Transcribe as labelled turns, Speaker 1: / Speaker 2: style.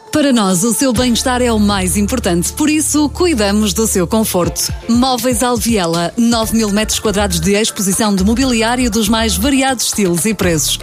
Speaker 1: Para nós, o seu bem-estar é o mais importante, por isso, cuidamos do seu conforto. Móveis Alviela, 9.000 metros quadrados de exposição de mobiliário dos mais variados estilos e preços.